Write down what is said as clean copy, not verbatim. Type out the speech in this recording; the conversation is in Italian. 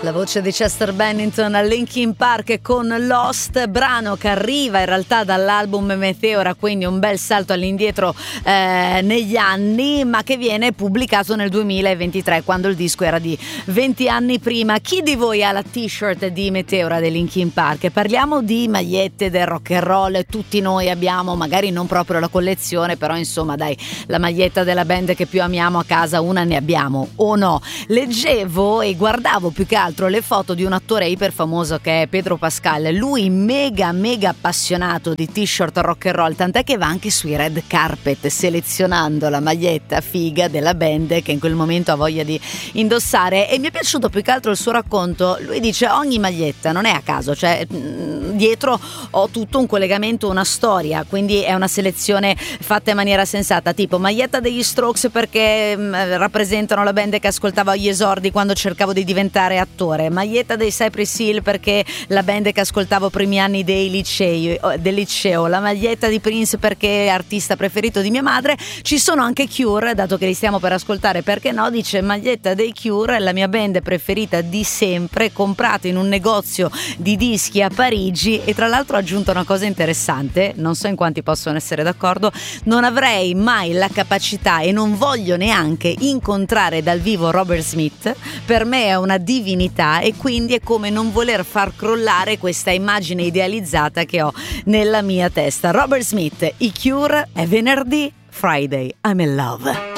La voce di Chester Bennington a Linkin Park con Lost, brano che arriva in realtà dall'album Meteora, quindi un bel salto all'indietro negli anni, ma che viene pubblicato nel 2023, quando il disco era di 20 anni prima. Chi di voi ha la t-shirt di Meteora dei Linkin Park? Parliamo di magliette del rock and roll, tutti noi abbiamo, magari non proprio la collezione, però insomma dai, la maglietta della band che più amiamo a casa una ne abbiamo, o no? Leggevo e guardavo più che altro le foto di un attore iper famoso che è Pedro Pascal, lui mega appassionato di t-shirt rock and roll, tant'è che va anche sui red carpet selezionando la maglietta figa della band che in quel momento ha voglia di indossare. E mi è piaciuto più che altro il suo racconto. Lui dice: ogni maglietta non è a caso, cioè dietro ho tutto un collegamento, una storia, quindi è una selezione fatta in maniera sensata, tipo maglietta degli Strokes perché rappresentano la band che ascoltavo agli esordi quando cercavo di diventare attore, maglietta dei Cypress Hill perché la band che ascoltavo primi anni del liceo, la maglietta di Prince perché è artista preferito di mia madre. Ci sono anche Cure, dato che li stiamo per ascoltare, perché no, dice maglietta dei Cure, la mia band preferita di sempre, comprata in un negozio di dischi a Parigi. E tra l'altro ha aggiunto una cosa interessante, non so in quanti possono essere d'accordo: non avrei mai la capacità e non voglio neanche incontrare dal vivo Robert Smith, per me è una divinità e quindi è come non voler far crollare questa immagine idealizzata che ho nella mia testa. Robert Smith, i Cure, è venerdì, Friday, I'm in love.